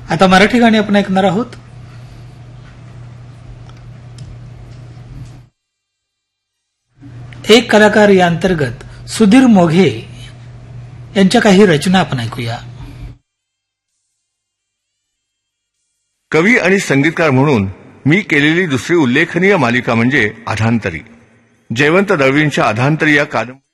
आता मराठी गाणी आपण ऐकणार आहोत. एक कलाकार या अंतर्गत सुधीर मोघे यांच्या काही रचना आपण ऐकूया. कवी आणि संगीतकार म्हणून मी केलेली दुसरी उल्लेखनीय मालिका म्हणजे अधांतरी. जयवंत दळवींच्या अधांतरी या कादंबरी